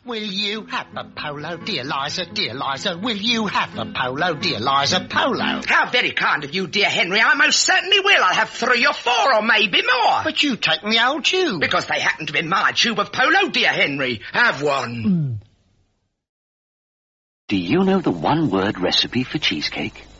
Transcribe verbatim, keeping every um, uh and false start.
Will you have a polo, dear Liza, dear Liza? Will you have a polo, dear Liza, polo? How very kind of you, dear Henry. I most certainly will. I'll have three or four or maybe more. But you take me old tube. Because they happen to be my tube of polo, dear Henry. Have one. Do you know the one-word recipe for cheesecake?